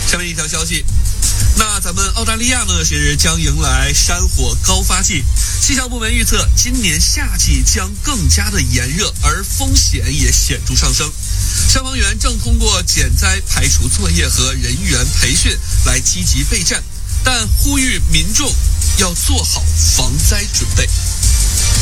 下面一条消息，那咱们澳大利亚呢，近日将迎来山火高发季，气象部门预测今年夏季将更加的炎热，而风险也显著上升。消防员正通过减灾排除作业和人员培训来积极备战，但呼吁民众要做好防灾准备。